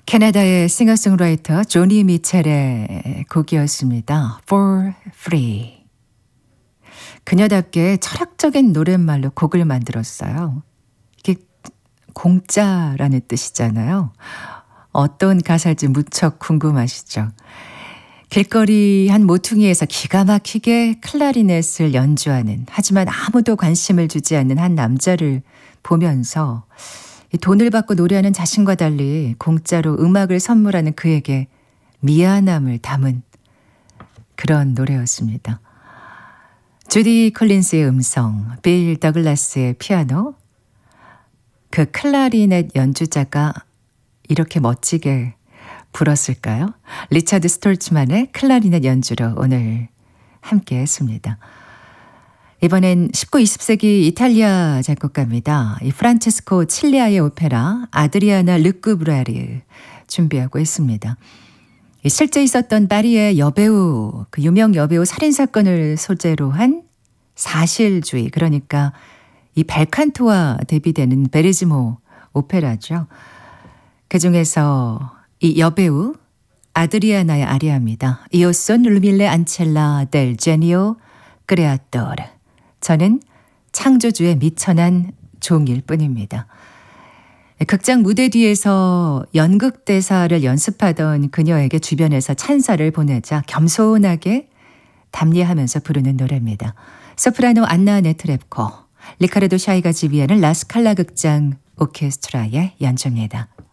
캐나다의 싱어송라이터 조니 미첼의 곡이었습니다. For Free. 그녀답게 철학적인 노랫말로 곡을 만들었어요. 이게 공짜라는 뜻이잖아요. 어떤 가사일지 무척 궁금하시죠? 길거리 한 모퉁이에서 기가 막히게 클라리넷을 연주하는, 하지만 아무도 관심을 주지 않는 한 남자를 보면서 이 돈을 받고 노래하는 자신과 달리 공짜로 음악을 선물하는 그에게 미안함을 담은 그런 노래였습니다. 주디 콜린스의 음성, 빌 더글라스의 피아노, 그 클라리넷 연주자가 이렇게 멋지게 불었을까요? 리차드 스톨츠만의 클라리넷 연주로 오늘 함께 했습니다. 이번엔 19, 20세기 이탈리아 작곡가입니다. 이 프란체스코 칠리아의 오페라 아드리아나 르쿠브라르 준비하고 있습니다. 실제 있었던 파리의 여배우, 그 유명 여배우 살인사건을 소재로 한 사실주의, 그러니까 이 벨칸토와 대비되는 베리즈모 오페라죠. 그중에서 이 여배우 아드리아나의 아리아입니다. Io son Lumile Ancella del genio creatore. 저는 창조주의 미천한 종일 뿐입니다. 극장 무대 뒤에서 연극 대사를 연습하던 그녀에게 주변에서 찬사를 보내자 겸손하게 답례하면서 부르는 노래입니다. 소프라노 안나 네트랩코, 리카르도 샤이가 지휘하는 라스칼라 극장 오케스트라의 연주입니다.